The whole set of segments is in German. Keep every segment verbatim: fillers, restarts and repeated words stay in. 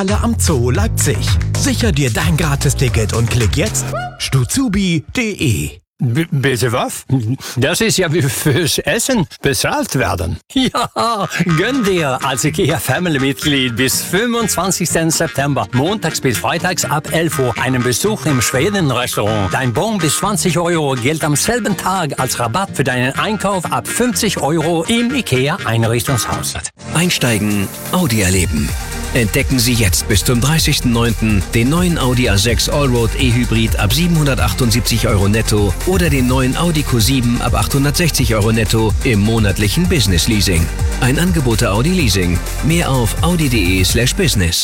Messehalle am Zoo Leipzig. Sicher dir dein Gratisticket und klick jetzt stuzubi punkt de. B- bitte was? Das ist ja wie fürs Essen bezahlt werden. Ja, gönn dir als IKEA Family-Mitglied bis fünfundzwanzigsten September, montags bis freitags ab elf Uhr, einen Besuch im Schweden-Restaurant. Dein Bon bis zwanzig Euro gilt am selben Tag als Rabatt für deinen Einkauf ab fünfzig Euro im IKEA Einrichtungshaus. Einsteigen, Audi erleben. Entdecken Sie jetzt bis zum dreißigsten neunten den neuen Audi A sechs Allroad E-Hybrid ab siebenhundertachtundsiebzig Euro netto oder den neuen Audi Q sieben ab achthundertsechzig Euro netto im monatlichen Business Leasing. Ein Angebot der Audi Leasing. Mehr auf audi.de slash business.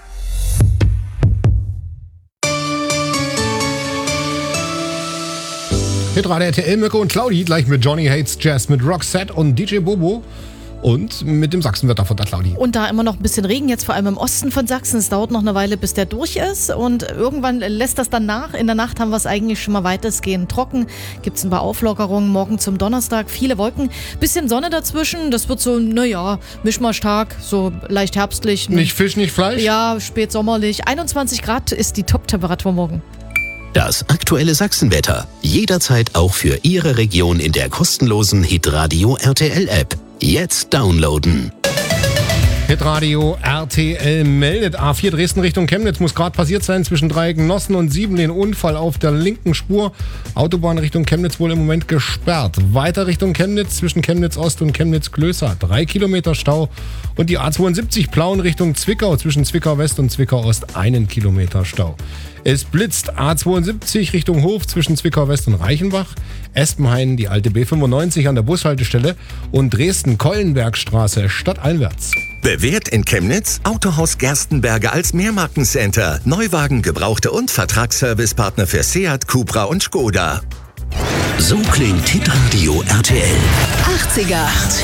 Hitradio R T L, Mirko und Claudi, gleich mit Johnny Hates Jazz, mit Roxette und D J Bobo. Und mit dem Sachsenwetter von der Claudi. Und da immer noch ein bisschen Regen, jetzt vor allem im Osten von Sachsen. Es dauert noch eine Weile, bis der durch ist. Und irgendwann lässt das dann nach. In der Nacht haben wir es eigentlich schon mal weitestgehend trocken. Gibt es ein paar Auflockerungen. Morgen zum Donnerstag viele Wolken. Bisschen Sonne dazwischen. Das wird so, naja, Mischmaschtag. So leicht herbstlich. Nicht Fisch, nicht Fleisch? Ja, spätsommerlich. einundzwanzig Grad ist die Top-Temperatur morgen. Das aktuelle Sachsenwetter. Jederzeit auch für Ihre Region in der kostenlosen Hitradio R T L-App. Jetzt downloaden. Hitradio R T L meldet. A vier Dresden Richtung Chemnitz muss gerade passiert sein zwischen Dreiecken-Nossen und Siebenlehn. Unfall auf der linken Spur. Autobahn Richtung Chemnitz wohl im Moment gesperrt. Weiter Richtung Chemnitz zwischen Chemnitz Ost und Chemnitz Klößer. Drei Kilometer Stau. Und die A zweiundsiebzig Plauen Richtung Zwickau zwischen Zwickau West und Zwickau Ost. Einen Kilometer Stau. Es blitzt. A zweiundsiebzig Richtung Hof zwischen Zwickau West und Reichenbach. Espenhain die alte B fünfundneunzig an der Bushaltestelle. Und Dresden-Kollenbergstraße stadteinwärts. Bewährt in Chemnitz Autohaus Gerstenberger als Mehrmarkencenter. Neuwagen, Gebrauchte und Vertragsservicepartner für Seat, Cupra und Skoda. So klingt Hitradio R T L. achtziger.